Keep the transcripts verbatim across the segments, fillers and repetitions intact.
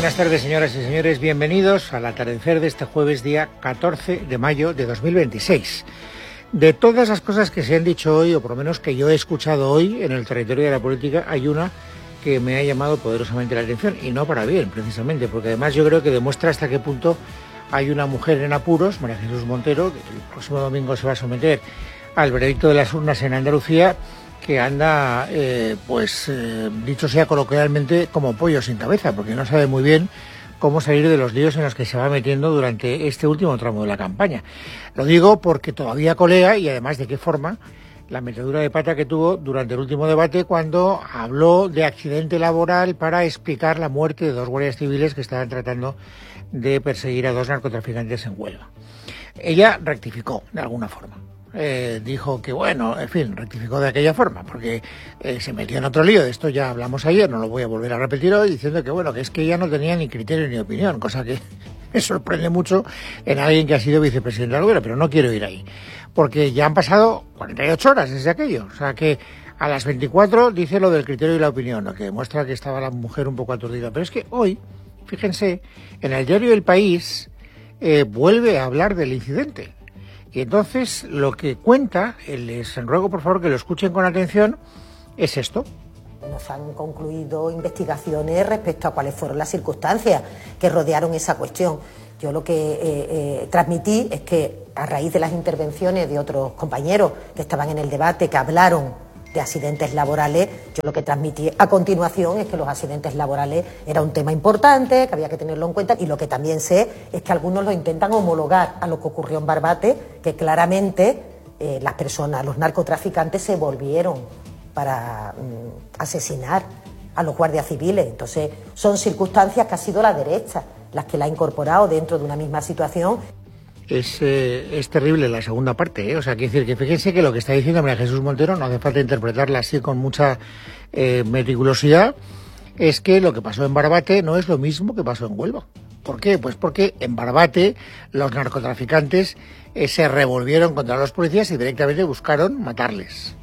Buenas tardes, señoras y señores. Bienvenidos al atardecer de este jueves, día catorce de mayo de dos mil veintiséis. De todas las cosas que se han dicho hoy, o por lo menos que yo he escuchado hoy en el territorio de la política, hay una que me ha llamado poderosamente la atención, y no para bien, precisamente, porque además yo creo que demuestra hasta qué punto hay una mujer en apuros, María Jesús Montero, que el próximo domingo se va a someter al veredicto de las urnas en Andalucía, que anda, eh, pues, eh, dicho sea coloquialmente, como pollo sin cabeza, porque no sabe muy bien cómo salir de los líos en los que se va metiendo durante este último tramo de la campaña. Lo digo porque todavía colea, y además de qué forma, la metedura de pata que tuvo durante el último debate cuando habló de accidente laboral para explicar la muerte de dos guardias civiles que estaban tratando de perseguir a dos narcotraficantes en Huelva. Ella rectificó de alguna forma. Eh, dijo que, bueno, en fin, rectificó de aquella forma, porque eh, se metió en otro lío, de esto ya hablamos ayer, no lo voy a volver a repetir hoy, diciendo que, bueno, que es que ella no tenía ni criterio ni opinión, cosa que me sorprende mucho en alguien que ha sido vicepresidente del gobierno, pero no quiero ir ahí, porque ya han pasado cuarenta y ocho horas desde aquello, o sea que a las veinticuatro dice lo del criterio y la opinión, lo que demuestra que estaba la mujer un poco aturdida, pero es que hoy, fíjense, en el diario El País eh, vuelve a hablar del incidente. Y entonces lo que cuenta, les ruego por favor que lo escuchen con atención, es esto. Nos han concluido investigaciones respecto a cuáles fueron las circunstancias que rodearon esa cuestión. Yo lo que eh, eh, transmití es que a raíz de las intervenciones de otros compañeros que estaban en el debate, que hablaron de accidentes laborales, yo lo que transmití a continuación es que los accidentes laborales era un tema importante, que había que tenerlo en cuenta, y lo que también sé es que algunos lo intentan homologar a lo que ocurrió en Barbate, que claramente eh, las personas, los narcotraficantes se volvieron para mm, asesinar a los guardias civiles. Entonces son circunstancias que ha sido la derecha las que la ha incorporado dentro de una misma situación. Es, eh, es terrible la segunda parte, ¿eh? O sea, quiero decir que fíjense que lo que está diciendo María Jesús Montero, no hace falta interpretarla así con mucha eh, meticulosidad, es que lo que pasó en Barbate no es lo mismo que pasó en Huelva. ¿Por qué? Pues porque en Barbate los narcotraficantes eh, se revolvieron contra los policías y directamente buscaron matarles.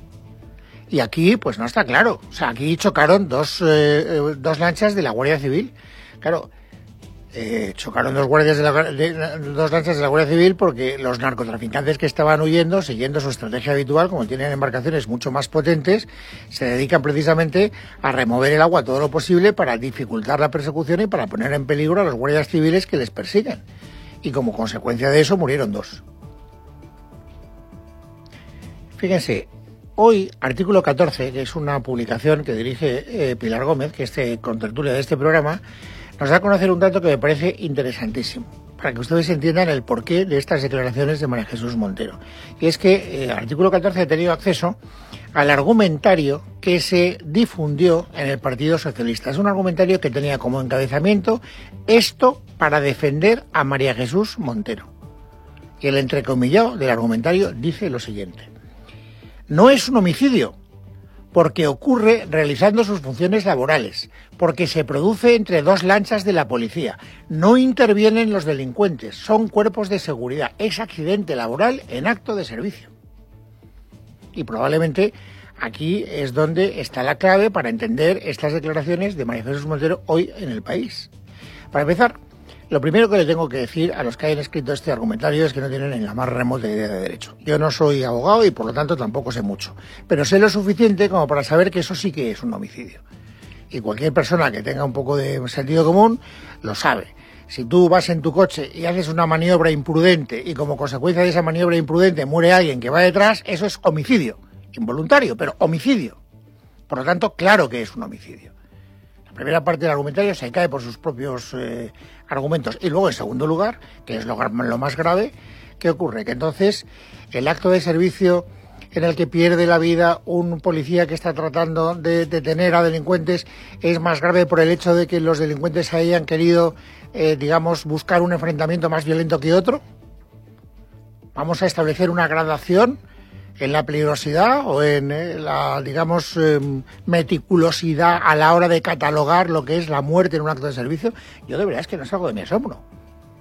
Y aquí, pues no está claro. O sea, aquí chocaron dos, eh, dos lanchas de la Guardia Civil. Claro, Eh, chocaron dos guardias de la, de, dos lanchas de la Guardia Civil porque los narcotraficantes que estaban huyendo, siguiendo su estrategia habitual, como tienen embarcaciones mucho más potentes, se dedican precisamente a remover el agua todo lo posible para dificultar la persecución y para poner en peligro a los guardias civiles que les persiguen. Y como consecuencia de eso murieron dos. Fíjense, hoy, artículo catorce, que es una publicación que dirige eh, Pilar Gómez, que es este, contertulia de este programa, nos da a conocer un dato que me parece interesantísimo, para que ustedes entiendan el porqué de estas declaraciones de María Jesús Montero. Y es que el eh, artículo catorce ha tenido acceso al argumentario que se difundió en el Partido Socialista. Es un argumentario que tenía como encabezamiento esto para defender a María Jesús Montero. Y el entrecomillado del argumentario dice lo siguiente: no es un homicidio, porque ocurre realizando sus funciones laborales, porque se produce entre dos lanchas de la policía, no intervienen los delincuentes, son cuerpos de seguridad, es accidente laboral en acto de servicio. Y probablemente aquí es donde está la clave para entender estas declaraciones de María Jesús Montero hoy en El País. Para empezar, lo primero que le tengo que decir a los que hayan escrito este argumentario es que no tienen ni la más remota idea de derecho. Yo no soy abogado y por lo tanto tampoco sé mucho, pero sé lo suficiente como para saber que eso sí que es un homicidio. Y cualquier persona que tenga un poco de sentido común lo sabe. Si tú vas en tu coche y haces una maniobra imprudente y como consecuencia de esa maniobra imprudente muere alguien que va detrás, eso es homicidio. Involuntario, pero homicidio. Por lo tanto, claro que es un homicidio. La primera parte del argumentario se cae por sus propios eh, argumentos. Y luego, en segundo lugar, que es lo, lo más grave, ¿qué ocurre? Que entonces el acto de servicio en el que pierde la vida un policía que está tratando de detener a delincuentes es más grave por el hecho de que los delincuentes hayan querido, eh, digamos, buscar un enfrentamiento más violento que otro. Vamos a establecer una gradación en la peligrosidad o en eh, la, digamos, eh, meticulosidad a la hora de catalogar lo que es la muerte en un acto de servicio. Yo de verdad es que no salgo de mi asombro.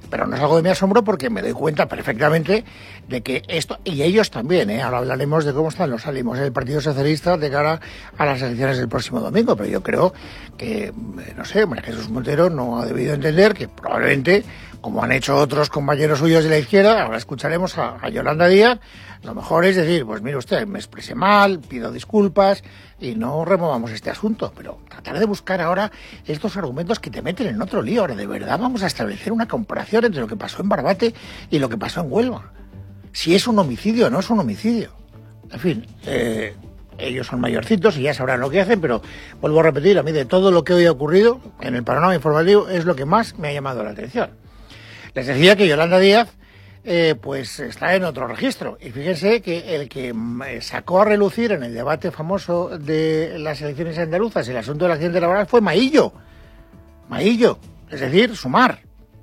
Pero no salgo de mi asombro porque me doy cuenta perfectamente de que esto, y ellos también, ¿eh? Ahora hablaremos de cómo están los ánimos del Partido Socialista de cara a las elecciones del próximo domingo, pero yo creo que, no sé, María Jesús Montero no ha debido entender que probablemente, como han hecho otros compañeros suyos de la izquierda, ahora escucharemos a, a Yolanda Díaz, lo mejor es decir, pues mire usted, me expresé mal, pido disculpas y no removamos este asunto, pero tratar de buscar ahora estos argumentos que te meten en otro lío. Ahora, de verdad vamos a establecer una comparación entre lo que pasó en Barbate y lo que pasó en Huelva. Si es un homicidio o no es un homicidio. En fin, eh, ellos son mayorcitos y ya sabrán lo que hacen, pero vuelvo a repetir, a mí de todo lo que hoy ha ocurrido en el panorama informativo es lo que más me ha llamado la atención. Les decía que Yolanda Díaz Eh, pues está en otro registro. Y fíjense que el que sacó a relucir en el debate famoso de las elecciones andaluzas el asunto del accidente laboral fue Maillo. Maillo, es decir, Sumar.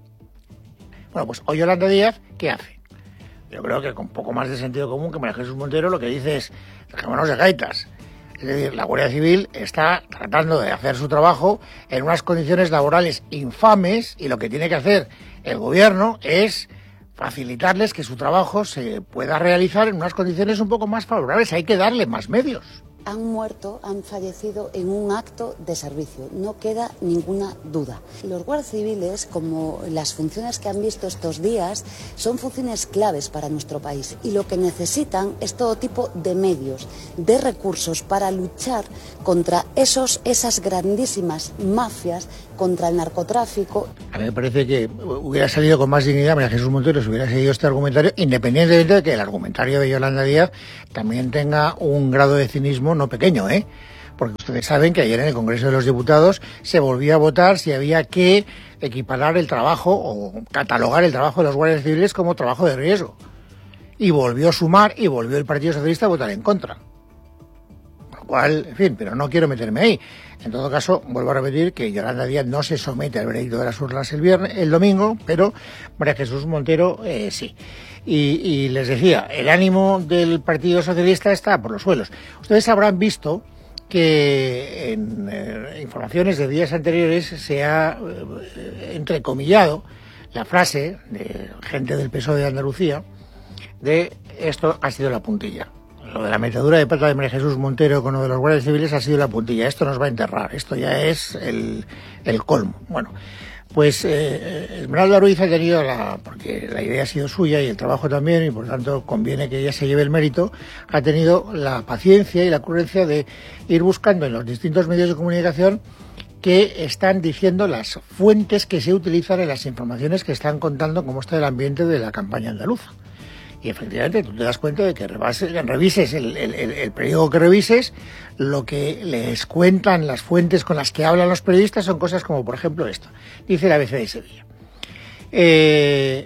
Bueno, pues hoy Yolanda Díaz, ¿qué hace? Yo creo que con poco más de sentido común que María Jesús Montero lo que dice es, dejémonos de gaitas. Es decir, la Guardia Civil está tratando de hacer su trabajo en unas condiciones laborales infames y lo que tiene que hacer el gobierno es facilitarles que su trabajo se pueda realizar en unas condiciones un poco más favorables. Hay que darle más medios. Han muerto, han fallecido en un acto de servicio, no queda ninguna duda. Los guardias civiles, como las funciones que han visto estos días, son funciones claves para nuestro país y lo que necesitan es todo tipo de medios, de recursos para luchar contra esos, esas grandísimas mafias, contra el narcotráfico. A mí me parece que hubiera salido con más dignidad María Jesús Montero si hubiera seguido este argumentario, independientemente de que el argumentario de Yolanda Díaz también tenga un grado de cinismo no pequeño, ¿eh? Porque ustedes saben que ayer en el Congreso de los Diputados se volvió a votar si había que equiparar el trabajo o catalogar el trabajo de los guardias civiles como trabajo de riesgo. Y volvió a Sumar y volvió el Partido Socialista a votar en contra. Con lo cual, en fin, pero no quiero meterme ahí. En todo caso, vuelvo a repetir que Yolanda Díaz no se somete al veredicto de las urnas el viernes, el domingo, pero María Jesús Montero eh, sí. Y, y les decía, el ánimo del Partido Socialista está por los suelos. Ustedes habrán visto que en eh, informaciones de días anteriores se ha eh, entrecomillado la frase de gente del P S O E de Andalucía de esto ha sido la puntilla. Lo de la metedura de pata de María Jesús Montero con lo de los guardias civiles ha sido la puntilla. Esto nos va a enterrar, esto ya es el, el colmo. Bueno, pues eh, Esmeralda Ruiz ha tenido la, porque la idea ha sido suya y el trabajo también, y por tanto conviene que ella se lleve el mérito, ha tenido la paciencia y la ocurrencia de ir buscando en los distintos medios de comunicación que están diciendo las fuentes que se utilizan en las informaciones que están contando cómo está el ambiente de la campaña andaluza. Y efectivamente tú te das cuenta de que revises el, el, el, el periódico que revises, lo que les cuentan las fuentes con las que hablan los periodistas son cosas como, por ejemplo, esto. Dice la A B C de Sevilla. Eh,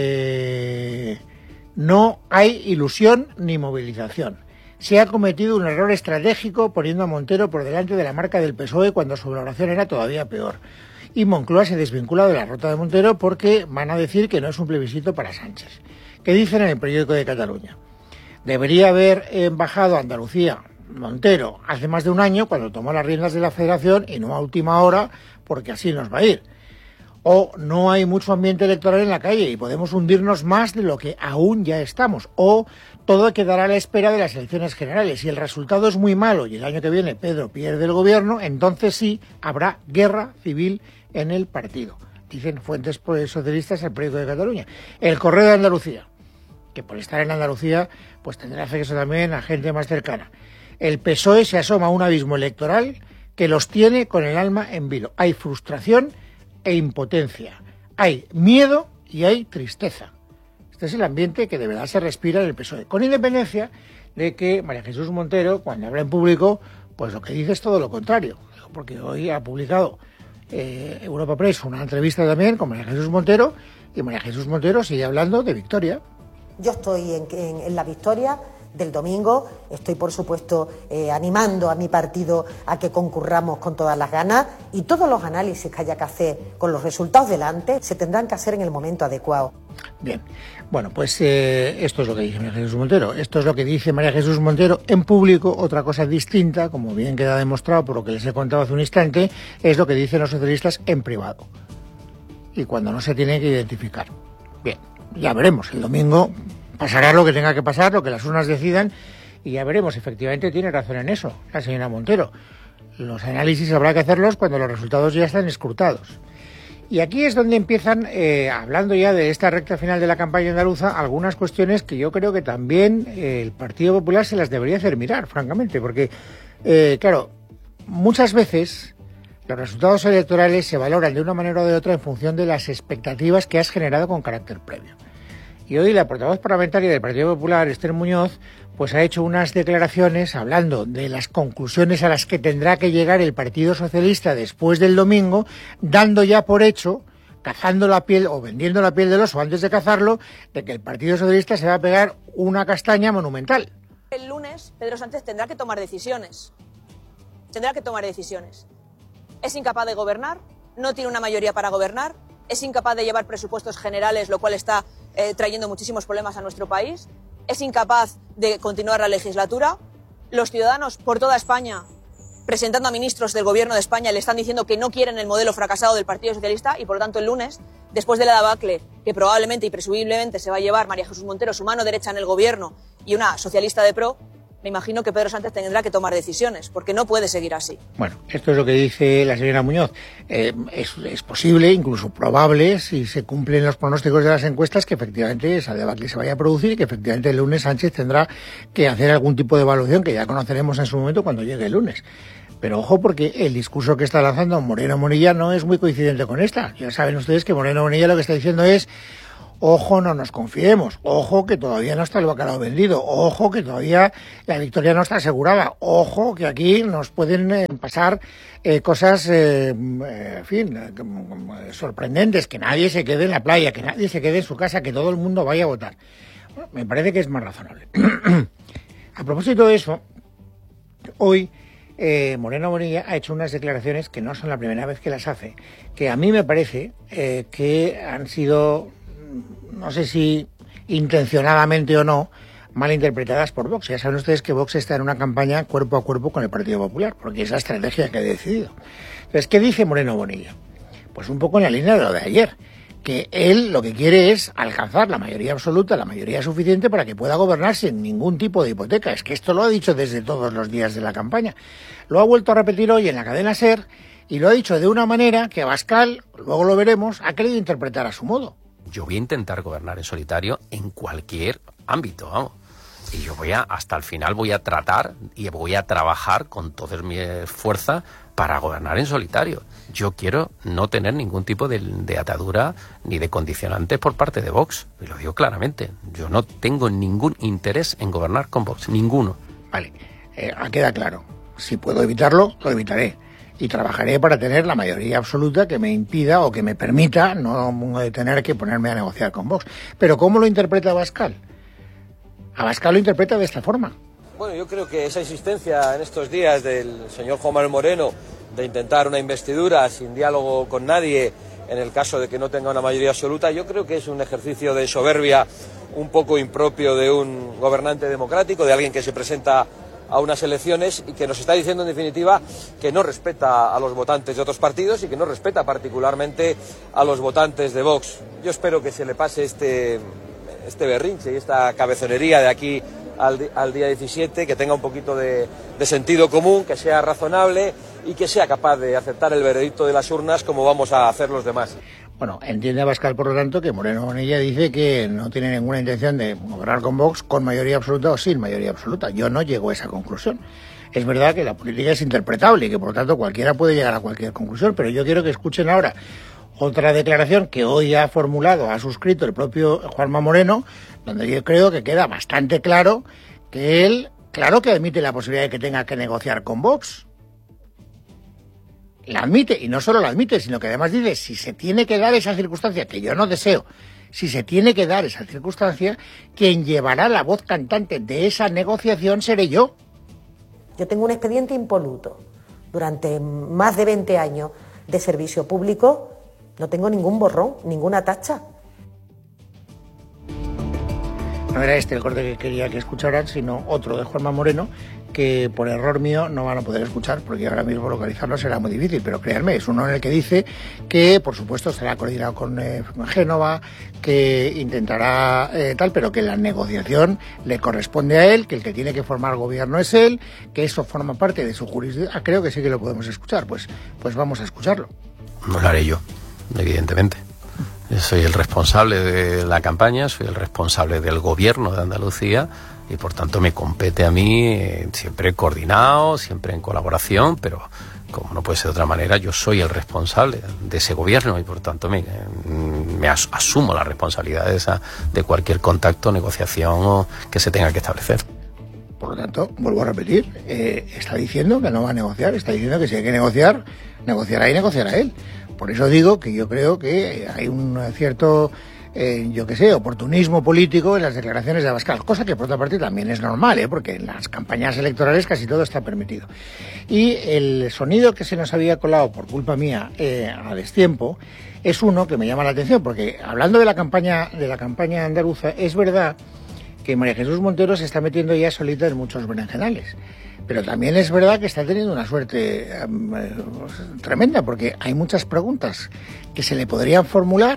eh, no hay ilusión ni movilización. Se ha cometido un error estratégico poniendo a Montero por delante de la marca del P S O E cuando su valoración era todavía peor. Y Moncloa se desvincula de la ruta de Montero porque van a decir que no es un plebiscito para Sánchez. ¿Qué dicen en el periódico de Cataluña? Debería haber embajado a Andalucía Montero hace más de un año cuando tomó las riendas de la Federación y no a última hora porque así nos va a ir. O no hay mucho ambiente electoral en la calle y podemos hundirnos más de lo que aún ya estamos. O todo quedará a la espera de las elecciones generales. Si el resultado es muy malo y el año que viene Pedro pierde el gobierno, entonces sí habrá guerra civil en el partido. Dicen fuentes socialistas al periódico de Cataluña. El Correo de Andalucía, que por estar en Andalucía pues tendrá acceso también a gente más cercana. El P S O E se asoma a un abismo electoral que los tiene con el alma en vilo. Hay frustración e impotencia, hay miedo y hay tristeza. Este es el ambiente que de verdad se respira en el P S O E, con independencia de que María Jesús Montero, cuando habla en público, pues lo que dice es todo lo contrario, porque hoy ha publicado eh, Europa Press una entrevista también con María Jesús Montero, y María Jesús Montero sigue hablando de victoria. Yo estoy en, en, en la victoria del domingo, estoy por supuesto eh, animando a mi partido a que concurramos con todas las ganas y todos los análisis que haya que hacer con los resultados delante se tendrán que hacer en el momento adecuado. Bien, bueno, pues eh, esto es lo que dice María Jesús Montero, esto es lo que dice María Jesús Montero en público. Otra cosa distinta, como bien queda demostrado por lo que les he contado hace un instante, es lo que dicen los socialistas en privado. y cuando no se tiene que identificar. Bien, ya veremos. El domingo pasará lo que tenga que pasar, lo que las urnas decidan, y ya veremos. Efectivamente tiene razón en eso la señora Montero. Los análisis habrá que hacerlos cuando los resultados ya están escrutados. Y aquí es donde empiezan, eh, hablando ya de esta recta final de la campaña andaluza, algunas cuestiones que yo creo que también eh, el Partido Popular se las debería hacer mirar, francamente, porque, eh, claro, muchas veces los resultados electorales se valoran de una manera o de otra en función de las expectativas que has generado con carácter previo. Y hoy la portavoz parlamentaria del Partido Popular, Esther Muñoz, pues ha hecho unas declaraciones hablando de las conclusiones a las que tendrá que llegar el Partido Socialista después del domingo, dando ya por hecho, cazando la piel o vendiendo la piel del oso antes de cazarlo, de que el Partido Socialista se va a pegar una castaña monumental. El lunes Pedro Sánchez tendrá que tomar decisiones. Tendrá que tomar decisiones. Es incapaz de gobernar, no tiene una mayoría para gobernar, es incapaz de llevar presupuestos generales, lo cual está eh, trayendo muchísimos problemas a nuestro país. Es incapaz de continuar la legislatura. Los ciudadanos por toda España, presentando a ministros del Gobierno de España, le están diciendo que no quieren el modelo fracasado del Partido Socialista y, por lo tanto, el lunes, después de la debacle que probablemente y presumiblemente se va a llevar María Jesús Montero, su mano derecha en el Gobierno, y una socialista de pro, me imagino que Pedro Sánchez tendrá que tomar decisiones, porque no puede seguir así. Bueno, esto es lo que dice la señora Muñoz. Eh, es, es posible, incluso probable, si se cumplen los pronósticos de las encuestas, que efectivamente esa debacle se vaya a producir y que efectivamente el lunes Sánchez tendrá que hacer algún tipo de evaluación que ya conoceremos en su momento cuando llegue el lunes. Pero ojo, porque el discurso que está lanzando Moreno Bonilla no es muy coincidente con esta. Ya saben ustedes que Moreno Bonilla lo que está diciendo es: ojo, no nos confiemos, ojo que todavía no está el bacalao vendido, ojo que todavía la victoria no está asegurada, ojo que aquí nos pueden eh, pasar eh, cosas, eh, en fin, eh, sorprendentes, que nadie se quede en la playa, que nadie se quede en su casa, que todo el mundo vaya a votar. Bueno, me parece que es más razonable. A propósito de eso, hoy eh, Moreno Bonilla ha hecho unas declaraciones que no son la primera vez que las hace, que a mí me parece eh, que han sido, no sé si intencionadamente o no, mal interpretadas por Vox. Ya saben ustedes que Vox está en una campaña cuerpo a cuerpo con el Partido Popular, porque es la estrategia que ha decidido. Entonces, ¿qué dice Moreno Bonilla? Pues un poco en la línea de lo de ayer, que él lo que quiere es alcanzar la mayoría absoluta, la mayoría suficiente para que pueda gobernar sin ningún tipo de hipoteca. Es que esto lo ha dicho desde todos los días de la campaña. Lo ha vuelto a repetir hoy en la cadena SER y lo ha dicho de una manera que Abascal, luego lo veremos, ha querido interpretar a su modo. Yo voy a intentar gobernar en solitario en cualquier ámbito, vamos. Y yo voy a, hasta el final voy a tratar y voy a trabajar con toda mi fuerza para gobernar en solitario. Yo quiero no tener ningún tipo de, de atadura ni de condicionantes por parte de Vox. Y lo digo claramente. Yo no tengo ningún interés en gobernar con Vox. Ninguno. Vale, eh, queda claro. Si puedo evitarlo, lo evitaré. Y trabajaré para tener la mayoría absoluta que me impida o que me permita no tener que ponerme a negociar con Vox. Pero ¿cómo lo interpreta Abascal? Abascal lo interpreta de esta forma. Bueno, yo creo que esa insistencia en estos días del señor Juan Manuel Moreno de intentar una investidura sin diálogo con nadie en el caso de que no tenga una mayoría absoluta, yo creo que es un ejercicio de soberbia un poco impropio de un gobernante democrático, de alguien que se presenta a unas elecciones y que nos está diciendo en definitiva que no respeta a los votantes de otros partidos y que no respeta particularmente a los votantes de Vox. Yo espero que se le pase este, este berrinche y esta cabezonería de aquí al, al día diecisiete, que tenga un poquito de, de sentido común, que sea razonable y que sea capaz de aceptar el veredicto de las urnas como vamos a hacer los demás. Bueno, entiende Abascal, por lo tanto, que Moreno Bonilla dice que no tiene ninguna intención de gobernar con Vox con mayoría absoluta o sin mayoría absoluta. Yo no llego a esa conclusión. Es verdad que la política es interpretable y que, por lo tanto, cualquiera puede llegar a cualquier conclusión, pero yo quiero que escuchen ahora otra declaración que hoy ha formulado, ha suscrito el propio Juanma Moreno, donde yo creo que queda bastante claro que él, claro que admite la posibilidad de que tenga que negociar con Vox. La admite, y no solo la admite, sino que además dice, si se tiene que dar esa circunstancia, que yo no deseo, si se tiene que dar esa circunstancia, quien llevará la voz cantante de esa negociación seré yo. Yo tengo un expediente impoluto. Durante más de veinte años de servicio público no tengo ningún borrón, ninguna tacha. No era este el corte que quería que escucharan, sino otro de Juanma Moreno, que por error mío no van a poder escuchar, porque ahora mismo localizarlo será muy difícil, pero créanme, es uno en el que dice que, por supuesto, estará coordinado con eh, Génova, que intentará eh, tal, pero que la negociación le corresponde a él, que el que tiene que formar gobierno es él, que eso forma parte de su jurisdicción. Ah, creo que sí que lo podemos escuchar, pues, pues vamos a escucharlo. No lo haré yo, evidentemente. Yo soy el responsable de la campaña, soy el responsable del gobierno de Andalucía y por tanto me compete a mí eh, siempre coordinado, siempre en colaboración, pero como no puede ser de otra manera, yo soy el responsable de ese gobierno y por tanto me, me as, asumo la responsabilidad de, esa, de cualquier contacto, negociación o que se tenga que establecer. Por lo tanto, vuelvo a repetir, eh, está diciendo que no va a negociar, está diciendo que si hay que negociar, negociará y negociará él. Por eso digo que yo creo que hay un cierto, eh, yo qué sé, oportunismo político en las declaraciones de Abascal, cosa que por otra parte también es normal, ¿eh? Porque en las campañas electorales casi todo está permitido. Y el sonido que se nos había colado por culpa mía eh, a destiempo es uno que me llama la atención, porque hablando de la campaña de la campaña andaluza, es verdad que María Jesús Montero se está metiendo ya solita en muchos berenjenales. Pero también es verdad que está teniendo una suerte eh, tremenda, porque hay muchas preguntas que se le podrían formular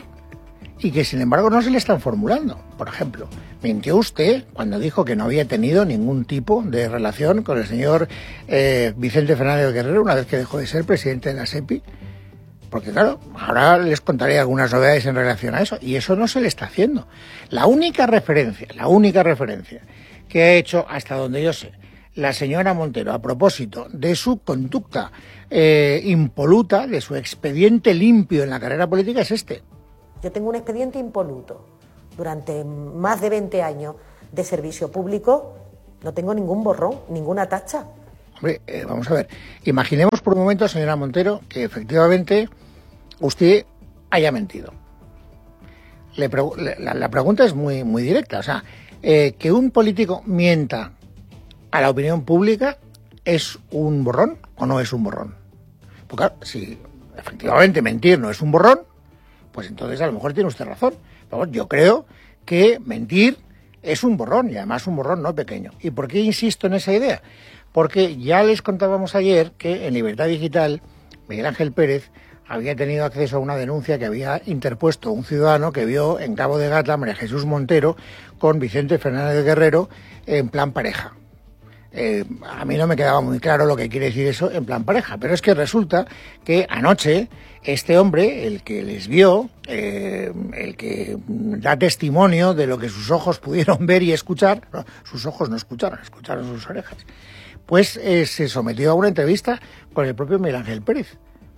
y que sin embargo no se le están formulando. Por ejemplo, mintió usted cuando dijo que no había tenido ningún tipo de relación con el señor eh, Vicente Fernández Guerrero una vez que dejó de ser presidente de la SEPI. Porque claro, ahora les contaré algunas novedades en relación a eso, y eso no se le está haciendo. La única referencia, la única referencia que ha hecho, hasta donde yo sé, la señora Montero a propósito de su conducta eh, impoluta, de su expediente limpio en la carrera política, es este. Yo tengo un expediente impoluto. Durante más de veinte años de servicio público no tengo ningún borrón, ninguna tacha. Hombre, eh, vamos a ver, imaginemos por un momento, señora Montero, que efectivamente usted haya mentido. Le pregu- la, la pregunta es muy, muy directa, o sea, eh, que un político mienta a la opinión pública, ¿es un borrón o no es un borrón? Porque claro, si efectivamente mentir no es un borrón, pues entonces a lo mejor tiene usted razón. Pero yo creo que mentir es un borrón, y además un borrón no pequeño. ¿Y por qué insisto en esa idea? Porque ya les contábamos ayer que en Libertad Digital, Miguel Ángel Pérez había tenido acceso a una denuncia que había interpuesto un ciudadano que vio en Cabo de Gata a María Jesús Montero con Vicente Fernández Guerrero en plan pareja. Eh, a mí no me quedaba muy claro lo que quiere decir eso en plan pareja, pero es que resulta que anoche este hombre, el que les vio, eh, el que da testimonio de lo que sus ojos pudieron ver y escuchar, no, sus ojos no escucharon, escucharon sus orejas, pues eh, se sometió a una entrevista con el propio Miguel Ángel Pérez.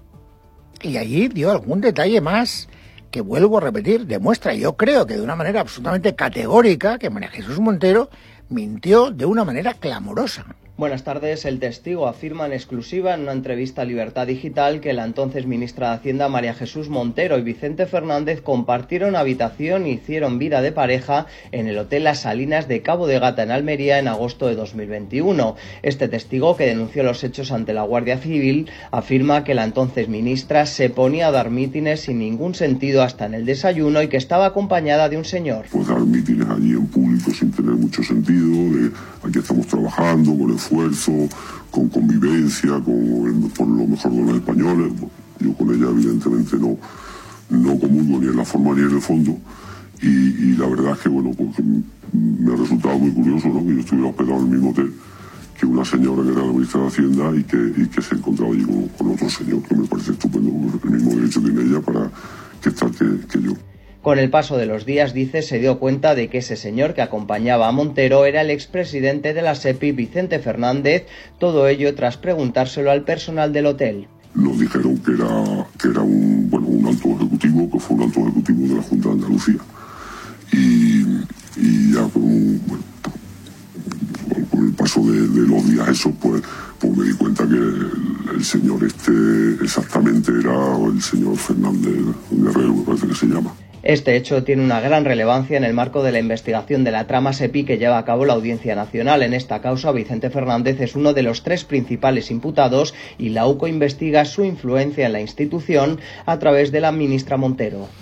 Y allí dio algún detalle más que, vuelvo a repetir, demuestra, yo creo que de una manera absolutamente categórica, que María Jesús Montero mintió de una manera clamorosa. Buenas tardes. El testigo afirma en exclusiva en una entrevista a Libertad Digital que la entonces ministra de Hacienda María Jesús Montero y Vicente Fernández compartieron habitación y hicieron vida de pareja en el Hotel Las Salinas de Cabo de Gata en Almería en agosto de dos mil veintiuno. Este testigo, que denunció los hechos ante la Guardia Civil, afirma que la entonces ministra se ponía a dar mítines sin ningún sentido hasta en el desayuno y que estaba acompañada de un señor. Pues dar mítines allí en público sin tener mucho sentido, de aquí estamos trabajando con esfuerzo, con convivencia, con, por lo mejor de los españoles. Yo con ella evidentemente no, no comulgo ni en la forma ni en el fondo, y, y la verdad es que bueno, pues, me ha resultado muy curioso, ¿no?, que yo estuviera hospedado en el mismo hotel que una señora que era la ministra de Hacienda y que, y que se encontraba allí con, con otro señor, que me parece estupendo, porque el mismo derecho tiene ella para que estar que, que yo. Con el paso de los días, dice, se dio cuenta de que ese señor que acompañaba a Montero era el expresidente de la SEPI, Vicente Fernández, todo ello tras preguntárselo al personal del hotel. Nos dijeron que era, que era un, bueno, un alto ejecutivo, que fue un alto ejecutivo de la Junta de Andalucía. Y, y ya con, bueno, con el paso de, de los días esos, pues, pues me di cuenta que el, el señor este exactamente era el señor Fernández Guerrero, me parece que se llama. Este hecho tiene una gran relevancia en el marco de la investigación de la trama SEPI que lleva a cabo la Audiencia Nacional. En esta causa, Vicente Fernández es uno de los tres principales imputados y la U C O investiga su influencia en la institución a través de la ministra Montero.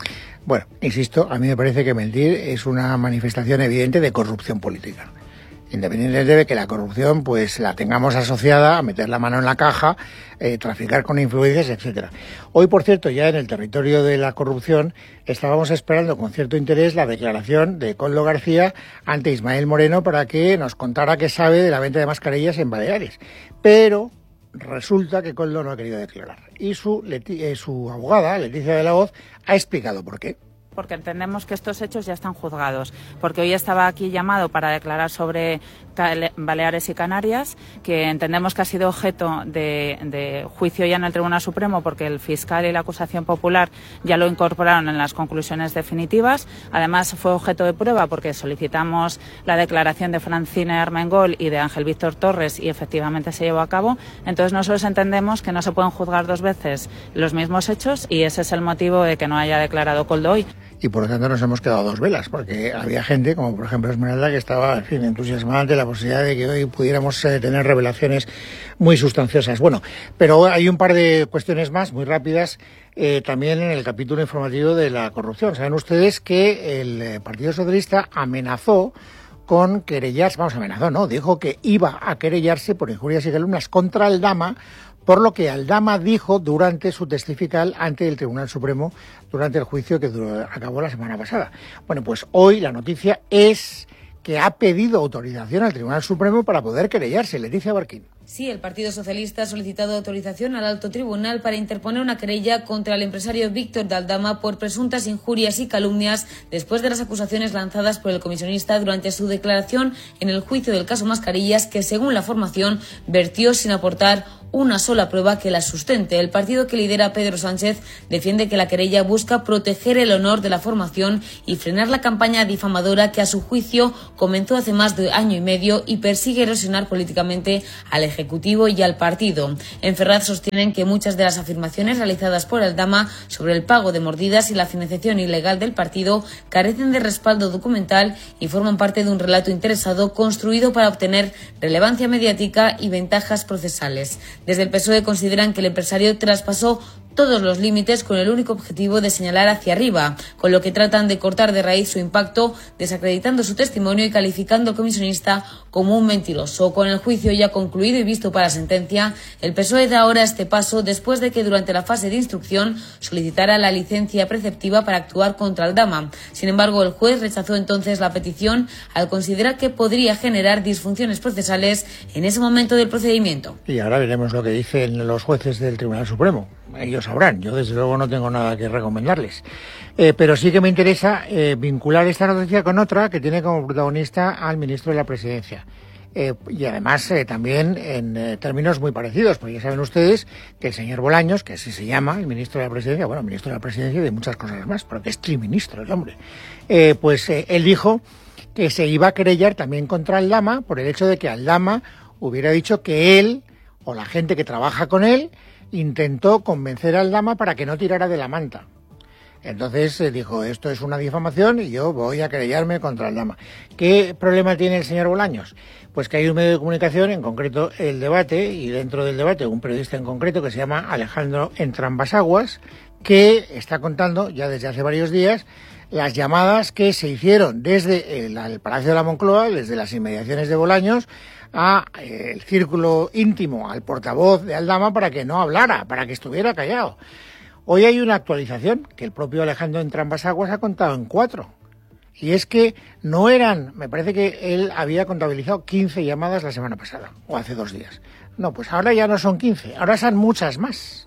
Bueno, insisto, a mí me parece que mentir es una manifestación evidente de corrupción política. Independientemente de que la corrupción pues la tengamos asociada a meter la mano en la caja, eh, traficar con influencias, etcétera. Hoy, por cierto, ya en el territorio de la corrupción estábamos esperando con cierto interés la declaración de Koldo García ante Ismael Moreno para que nos contara qué sabe de la venta de mascarillas en Baleares. Pero resulta que Koldo no ha querido declarar. Y su, Leti- eh, su abogada, Leticia de la Hoz, ha explicado por qué. Porque entendemos que estos hechos ya están juzgados, porque hoy estaba aquí llamado para declarar sobre Baleares y Canarias, que entendemos que ha sido objeto de, de juicio ya en el Tribunal Supremo, porque el fiscal y la acusación popular ya lo incorporaron en las conclusiones definitivas. Además fue objeto de prueba porque solicitamos la declaración de Francine Armengol y de Ángel Víctor Torres y efectivamente se llevó a cabo. Entonces nosotros entendemos que no se pueden juzgar dos veces los mismos hechos y ese es el motivo de que no haya declarado Koldo hoy. Y por lo tanto nos hemos quedado dos velas, porque había gente, como por ejemplo Esmeralda, que estaba, en fin, entusiasmada ante la posibilidad de que hoy pudiéramos eh, tener revelaciones muy sustanciosas. Bueno, pero hay un par de cuestiones más, muy rápidas, eh, también en el capítulo informativo de la corrupción. Saben ustedes que el eh, Partido Socialista amenazó con querellarse, vamos, amenazó, no, dijo que iba a querellarse por injurias y calumnias contra Aldama, por lo que Aldama dijo durante su testifical ante el Tribunal Supremo durante el juicio que duró, acabó la semana pasada. Bueno, pues hoy la noticia es que ha pedido autorización al Tribunal Supremo para poder querellarse. Leticia Barquín. Sí, el Partido Socialista ha solicitado autorización al Alto Tribunal para interponer una querella contra el empresario Víctor de Aldama por presuntas injurias y calumnias después de las acusaciones lanzadas por el comisionista durante su declaración en el juicio del caso Mascarillas, que según la formación vertió sin aportar una sola prueba que la sustente. El partido que lidera Pedro Sánchez defiende que la querella busca proteger el honor de la formación y frenar la campaña difamadora que a su juicio comenzó hace más de año y medio y persigue erosionar políticamente al Ejecutivo y al partido. En Ferraz sostienen que muchas de las afirmaciones realizadas por Aldama sobre el pago de mordidas y la financiación ilegal del partido carecen de respaldo documental y forman parte de un relato interesado construido para obtener relevancia mediática y ventajas procesales. Desde el P S O E consideran que el empresario traspasó todos los límites con el único objetivo de señalar hacia arriba, con lo que tratan de cortar de raíz su impacto, desacreditando su testimonio y calificando al comisionista como un mentiroso. Con el juicio ya concluido y visto para sentencia, el P S O E da ahora este paso después de que durante la fase de instrucción solicitara la licencia preceptiva para actuar contra Aldama. Sin embargo, el juez rechazó entonces la petición al considerar que podría generar disfunciones procesales en ese momento del procedimiento. Y ahora veremos lo que dicen los jueces del Tribunal Supremo. Ellos sabrán, yo desde luego no tengo nada que recomendarles. Eh, pero sí que me interesa eh, vincular esta noticia con otra que tiene como protagonista al ministro de la Presidencia. Eh, y además eh, también en eh, términos muy parecidos, porque ya saben ustedes que el señor Bolaños, que así se llama, el ministro de la Presidencia, bueno, ministro de la Presidencia y de muchas cosas más, porque es triministro el hombre, eh, pues eh, él dijo que se iba a querellar también contra Aldama por el hecho de que Aldama hubiera dicho que él, o la gente que trabaja con él, intentó convencer a Aldama para que no tirara de la manta. Entonces eh, dijo, esto es una difamación y yo voy a querellarme contra Aldama. ¿Qué problema tiene el señor Bolaños? Pues que hay un medio de comunicación, en concreto El Debate, y dentro del Debate un periodista en concreto que se llama Alejandro Entrambas-Aguas, que está contando ya desde hace varios días las llamadas que se hicieron desde el, el Palacio de la Moncloa, desde las inmediaciones de Bolaños, a eh, el círculo íntimo, al portavoz de Aldama, para que no hablara, para que estuviera callado. Hoy hay una actualización que el propio Alejandro Entrambas-Aguas ha contado en cuatro. Y es que no eran, me parece que él había contabilizado quince llamadas la semana pasada, o hace dos días. No, pues ahora ya no son quince, ahora son muchas más.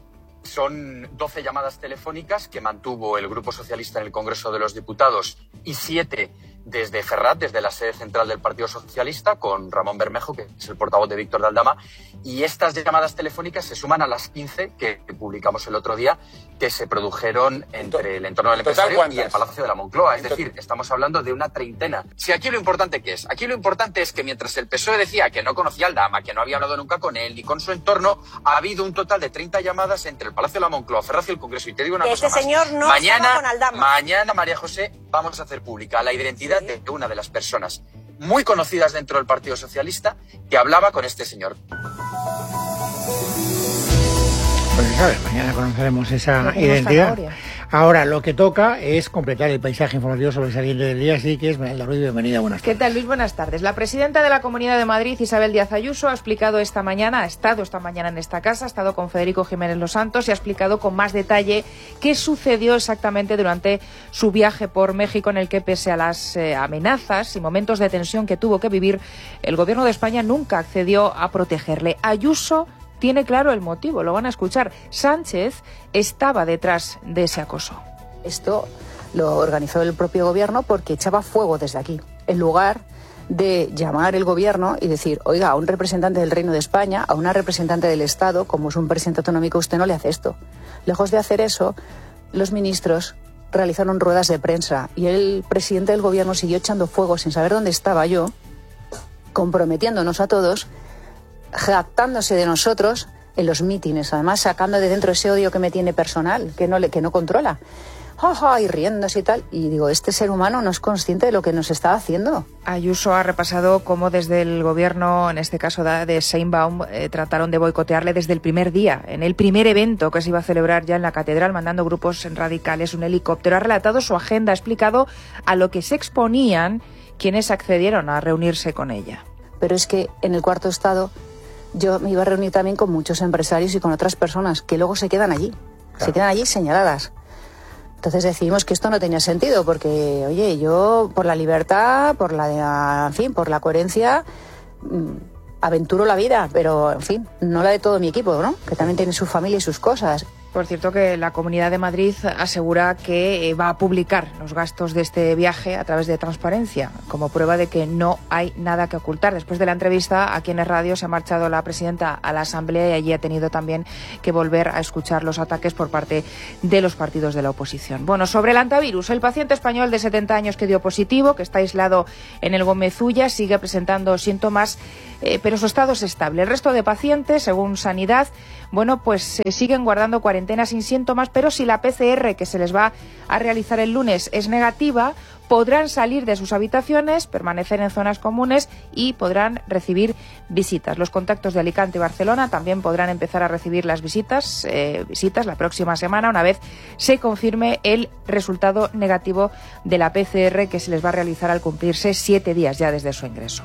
Son doce llamadas telefónicas que mantuvo el Grupo Socialista en el Congreso de los Diputados y siete desde Ferraz, desde la sede central del Partido Socialista, con Ramón Bermejo, que es el portavoz de Víctor de Aldama. Y estas llamadas telefónicas se suman a las quince que publicamos el otro día, que se produjeron entre el entorno del empresario y el Palacio de la Moncloa. Es decir, estamos hablando de una treintena. Si aquí lo importante ¿qué es? Aquí lo importante es que mientras el P S O E decía que no conocía a Aldama, que no había hablado nunca con él ni con su entorno, ha habido un total de treinta llamadas entre el Palacio de la Moncloa, Ferraz y el Congreso. Y te digo una que cosa este más. señor no mañana, con Aldama. Mañana, María José, vamos a hacer pública la identidad de una de las personas muy conocidas dentro del Partido Socialista que hablaba con este señor. Pues sabes, mañana conoceremos esa identidad. Zanahoria. Ahora lo que toca es completar el paisaje informativo sobresaliente del día, así que es Esmeralda Ruiz, bienvenida, buenas tardes. ¿Qué tal, Luis? Buenas tardes. La presidenta de la Comunidad de Madrid, Isabel Díaz Ayuso, ha explicado esta mañana, ha estado esta mañana en esta casa, ha estado con Federico Jiménez Los Santos y ha explicado con más detalle qué sucedió exactamente durante su viaje por México, en el que, pese a las eh, amenazas y momentos de tensión que tuvo que vivir, el gobierno de España nunca accedió a protegerle. Ayuso tiene claro el motivo, lo van a escuchar. Sánchez estaba detrás de ese acoso. Esto lo organizó el propio gobierno porque echaba fuego desde aquí, en lugar de llamar el gobierno y decir, oiga, a un representante del Reino de España, a una representante del Estado, como es un presidente autonómico, usted no le hace esto. Lejos de hacer eso, los ministros realizaron ruedas de prensa y el presidente del gobierno siguió echando fuego sin saber dónde estaba yo, comprometiéndonos a todos, jactándose de nosotros en los mítines, además sacando de dentro ese odio que me tiene personal, que no, le, que no controla. Ja, ja, y riéndose y tal. Y digo, este ser humano no es consciente de lo que nos está haciendo. Ayuso ha repasado cómo desde el gobierno, en este caso de Sheinbaum, eh, trataron de boicotearle desde el primer día, en el primer evento que se iba a celebrar ya en la catedral, mandando grupos radicales, un helicóptero. Ha relatado su agenda, ha explicado a lo que se exponían quienes accedieron a reunirse con ella. Pero es que en el cuarto estado yo me iba a reunir también con muchos empresarios y con otras personas que luego se quedan allí, claro. se quedan allí señaladas. Entonces decidimos que esto no tenía sentido porque, oye, yo por la libertad, por la, en fin, por la coherencia, aventuro la vida, pero, en fin, no la de todo mi equipo, ¿no? Que también tiene su familia y sus cosas. Por cierto, que la Comunidad de Madrid asegura que va a publicar los gastos de este viaje a través de Transparencia, como prueba de que no hay nada que ocultar. Después de la entrevista, aquí en el radio se ha marchado la presidenta a la Asamblea y allí ha tenido también que volver a escuchar los ataques por parte de los partidos de la oposición. Bueno, sobre el antivirus, el paciente español de setenta años que dio positivo, que está aislado en el Gómez Ulla, sigue presentando síntomas, eh, pero su estado es estable. El resto de pacientes, según Sanidad, bueno, pues eh, siguen guardando cuarentena sin síntomas, pero si la P C R que se les va a realizar el lunes es negativa, podrán salir de sus habitaciones, permanecer en zonas comunes y podrán recibir visitas. Los contactos de Alicante y Barcelona también podrán empezar a recibir las visitas, eh, visitas la próxima semana, una vez se confirme el resultado negativo de la P C R que se les va a realizar al cumplirse siete días ya desde su ingreso.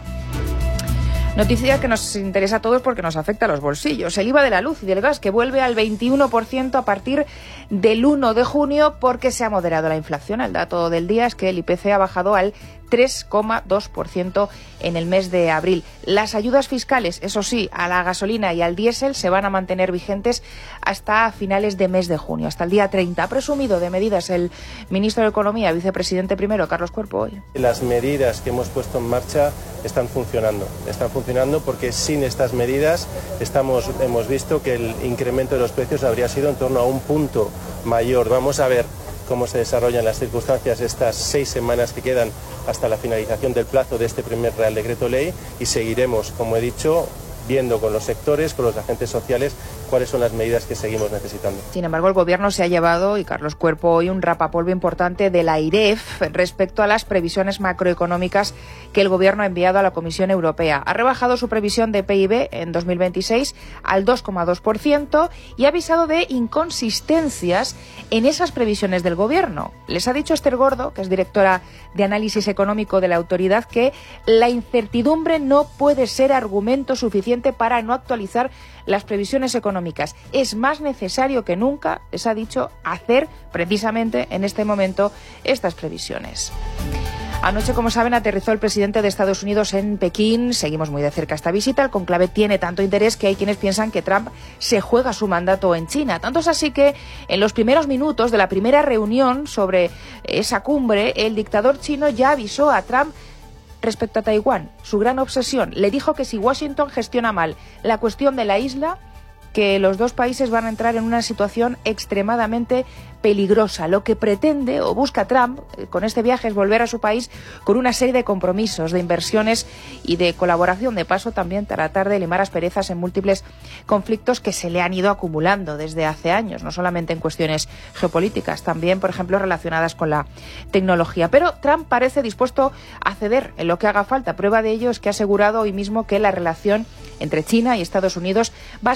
Noticia que nos interesa a todos porque nos afecta a los bolsillos. El I V A de la luz y del gas, que vuelve al veintiuno por ciento a partir del uno de junio porque se ha moderado la inflación. El dato del día es que el I P C ha bajado al tres coma dos por ciento en el mes de abril. Las ayudas fiscales, eso sí, a la gasolina y al diésel se van a mantener vigentes hasta finales de mes de junio, hasta el día treinta. Ha presumido de medidas el ministro de Economía, vicepresidente primero, Carlos Cuerpo, hoy. Las medidas que hemos puesto en marcha están funcionando. Están funcionando porque sin estas medidas estamos, hemos visto que el incremento de los precios habría sido en torno a un punto mayor. Vamos a ver cómo se desarrollan las circunstancias estas seis semanas que quedan hasta la finalización del plazo de este primer Real Decreto Ley y seguiremos, como he dicho, viendo con los sectores, con los agentes sociales, cuáles son las medidas que seguimos necesitando. Sin embargo, el Gobierno se ha llevado, y Carlos Cuerpo hoy, un rapapolvo importante de la AIREF respecto a las previsiones macroeconómicas que el Gobierno ha enviado a la Comisión Europea. Ha rebajado su previsión de P I B en dos mil veintiséis al dos coma dos por ciento y ha avisado de inconsistencias en esas previsiones del Gobierno. Les ha dicho Esther Gordo, que es directora de análisis económico de la autoridad, que la incertidumbre no puede ser argumento suficiente para no actualizar las previsiones económicas. Es más necesario que nunca, les ha dicho, hacer precisamente en este momento estas previsiones. Anoche, como saben, aterrizó el presidente de Estados Unidos en Pekín. Seguimos muy de cerca esta visita. El conclave tiene tanto interés que hay quienes piensan que Trump se juega su mandato en China. Tanto es así que en los primeros minutos de la primera reunión sobre esa cumbre, el dictador chino ya avisó a Trump respecto a Taiwán, su gran obsesión. Le dijo que si Washington gestiona mal la cuestión de la isla, que los dos países van a entrar en una situación extremadamente peligrosa. Lo que pretende o busca Trump eh, con este viaje es volver a su país con una serie de compromisos, de inversiones y de colaboración. De paso, también tratar de limar asperezas en múltiples conflictos que se le han ido acumulando desde hace años, no solamente en cuestiones geopolíticas, también, por ejemplo, relacionadas con la tecnología. Pero Trump parece dispuesto a ceder en lo que haga falta. Prueba de ello es que ha asegurado hoy mismo que la relación entre China y Estados Unidos va a ser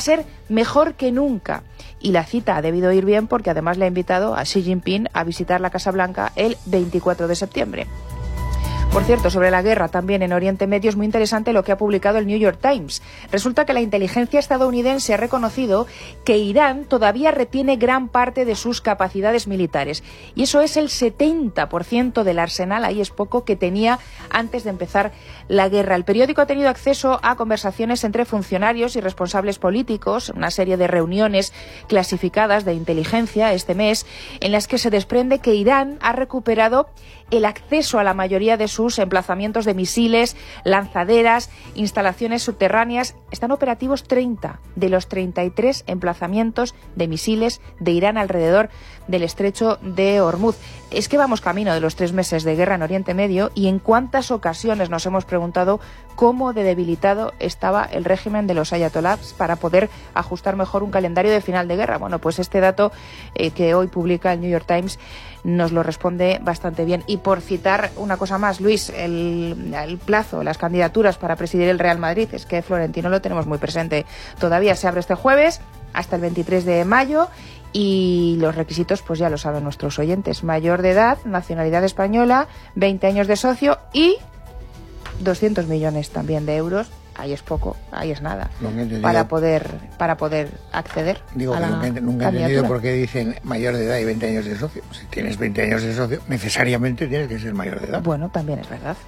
mejor que nunca. Y la cita ha debido ir bien porque además le ha invitado a Xi Jinping a visitar la Casa Blanca el veinticuatro de septiembre. Por cierto, sobre la guerra también en Oriente Medio es muy interesante lo que ha publicado el New York Times. Resulta que la inteligencia estadounidense ha reconocido que Irán todavía retiene gran parte de sus capacidades militares. Y eso es el setenta por ciento del arsenal, ahí es poco, que tenía antes de empezar la guerra. El periódico ha tenido acceso a conversaciones entre funcionarios y responsables políticos, una serie de reuniones clasificadas de inteligencia este mes, en las que se desprende que Irán ha recuperado el acceso a la mayoría de sus emplazamientos de misiles, lanzaderas, instalaciones subterráneas. Están operativos treinta de los treinta y tres emplazamientos de misiles de Irán alrededor del estrecho de Hormuz. Es que vamos camino de los tres meses de guerra en Oriente Medio y en cuántas ocasiones nos hemos preguntado cómo de debilitado estaba el régimen de los ayatolás para poder ajustar mejor un calendario de final de guerra. Bueno, pues este dato eh, que hoy publica el New York Times nos lo responde bastante bien. Y por citar una cosa más, Luis, el, el plazo, las candidaturas para presidir el Real Madrid, es que Florentino lo tenemos muy presente. Todavía se abre este jueves hasta el veintitrés de mayo y los requisitos pues ya lo saben nuestros oyentes. Mayor de edad, nacionalidad española, veinte años de socio y doscientos millones también de euros. Ahí es poco, ahí es nada, para poder para poder acceder Digo a que la nunca, nunca he entendido por qué dicen mayor de edad y veinte años de socio. Si tienes veinte años de socio, necesariamente tienes que ser mayor de edad. Bueno, también es verdad.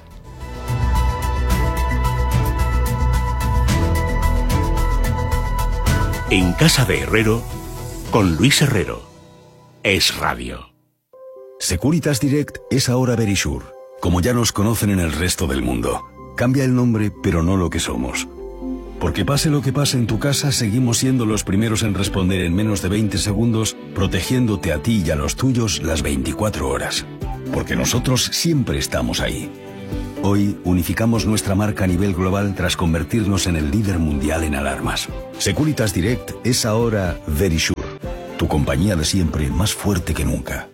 En casa de Herrero, con Luis Herrero. Es Radio. Securitas Direct es ahora Verisure, como ya nos conocen en el resto del mundo. Cambia el nombre, pero no lo que somos. Porque pase lo que pase en tu casa, seguimos siendo los primeros en responder en menos de veinte segundos, protegiéndote a ti y a los tuyos las veinticuatro horas. Porque nosotros siempre estamos ahí. Hoy unificamos nuestra marca a nivel global tras convertirnos en el líder mundial en alarmas. Securitas Direct es ahora Verisure, tu compañía de siempre más fuerte que nunca.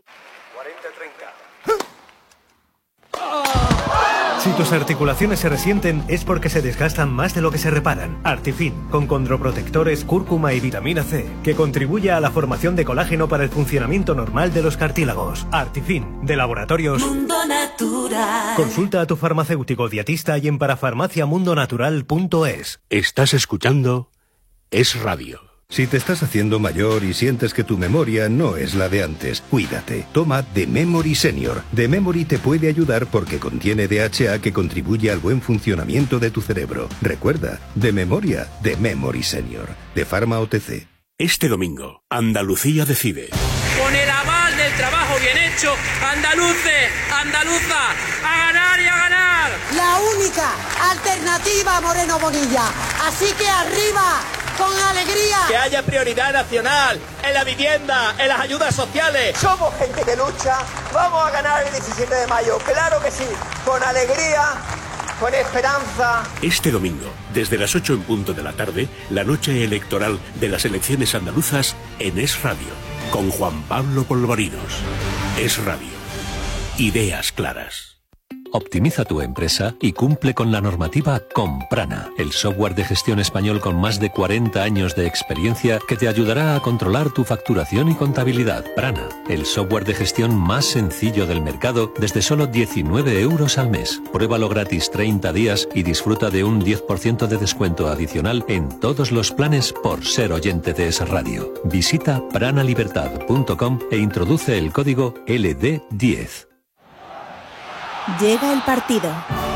Si tus articulaciones se resienten es porque se desgastan más de lo que se reparan. Artifin, con condroprotectores, cúrcuma y vitamina C, que contribuye a la formación de colágeno para el funcionamiento normal de los cartílagos. Artifin, de Laboratorios Mundo Natural. Consulta a tu farmacéutico dietista y en parafarmaciamundonatural punto es. Estás escuchando Es Radio. Si te estás haciendo mayor y sientes que tu memoria no es la de antes, cuídate. Toma The Memory Senior. The Memory te puede ayudar porque contiene D H A que contribuye al buen funcionamiento de tu cerebro. Recuerda, de memoria, The Memory Senior. De Pharma O T C. Este domingo, Andalucía decide. Con el aval del trabajo bien hecho, andaluces, andaluza, a ganar y a ganar. La única alternativa a Moreno Bonilla. Así que arriba, con alegría. Que haya prioridad nacional en la vivienda, en las ayudas sociales. Somos gente que lucha, vamos a ganar el diecisiete de mayo, claro que sí, con alegría, con esperanza. Este domingo, desde las ocho en punto de la tarde, la noche electoral de las elecciones andaluzas en Es Radio, con Juan Pablo Polvorinos. Es Radio. Ideas claras. Optimiza tu empresa y cumple con la normativa con Prana, el software de gestión español con más de cuarenta años de experiencia que te ayudará a controlar tu facturación y contabilidad. Prana, el software de gestión más sencillo del mercado desde solo diecinueve euros al mes. Pruébalo gratis treinta días y disfruta de un diez por ciento de descuento adicional en todos los planes por ser oyente de Es Radio. Visita pranalibertad punto com e introduce el código L D diez. Llega el partido.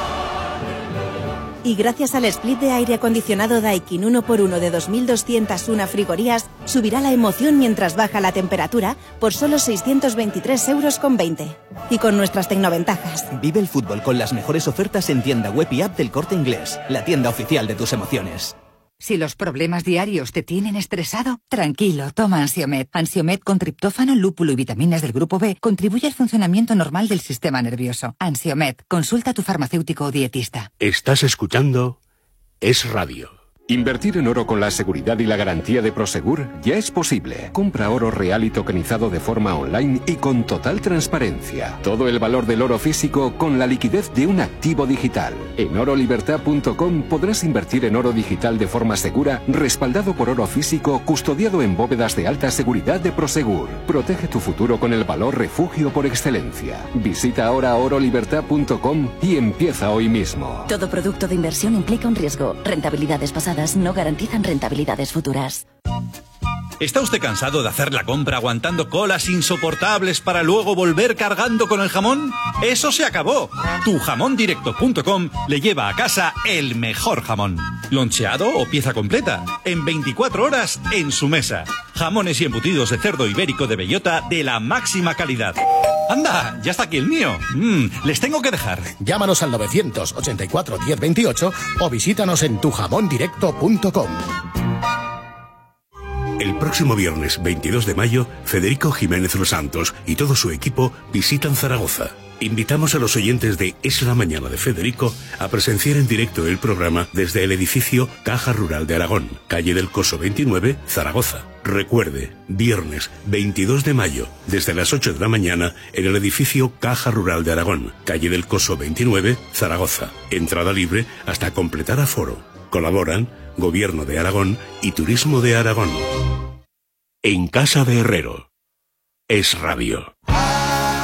Y gracias al split de aire acondicionado Daikin uno por uno de dos mil doscientas una frigorías, subirá la emoción mientras baja la temperatura por solo seiscientos veintitrés euros con veinte. Y con nuestras tecnoventajas. Vive el fútbol con las mejores ofertas en tienda web y app del Corte Inglés, la tienda oficial de tus emociones. Si los problemas diarios te tienen estresado, tranquilo, toma Ansiomed. Ansiomed con triptófano, lúpulo y vitaminas del grupo B contribuye al funcionamiento normal del sistema nervioso. Ansiomed, consulta a tu farmacéutico o dietista. Estás escuchando Es Radio. Invertir en oro con la seguridad y la garantía de Prosegur ya es posible. Compra oro real y tokenizado de forma online y con total transparencia. Todo el valor del oro físico con la liquidez de un activo digital. En oro libertad punto com podrás invertir en oro digital de forma segura, respaldado por oro físico, custodiado en bóvedas de alta seguridad de Prosegur. Protege tu futuro con el valor refugio por excelencia. Visita ahora oro libertad punto com y empieza hoy mismo. Todo producto de inversión implica un riesgo. Rentabilidades pasadas no garantizan rentabilidades futuras. ¿Está usted cansado de hacer la compra aguantando colas insoportables para luego volver cargando con el jamón? ¡Eso se acabó! tu jamón directo punto com le lleva a casa el mejor jamón. Loncheado o pieza completa, en veinticuatro horas en su mesa. Jamones y embutidos de cerdo ibérico de bellota de la máxima calidad. ¡Anda! ¡Ya está aquí el mío! Mm, les tengo que dejar. Llámanos al novecientos ochenta y cuatro diez veintiocho o visítanos en tu jamón directo punto com. El próximo viernes veintidós de mayo, Federico Jiménez Los Santos y todo su equipo visitan Zaragoza. Invitamos a los oyentes de Es la Mañana de Federico a presenciar en directo el programa desde el edificio Caja Rural de Aragón, calle del Coso veintinueve, Zaragoza. Recuerde, viernes veintidós de mayo, desde las ocho de la mañana, en el edificio Caja Rural de Aragón, calle del Coso veintinueve, Zaragoza. Entrada libre hasta completar aforo. Colaboran Gobierno de Aragón y Turismo de Aragón. En casa de Herrero. Es Radio.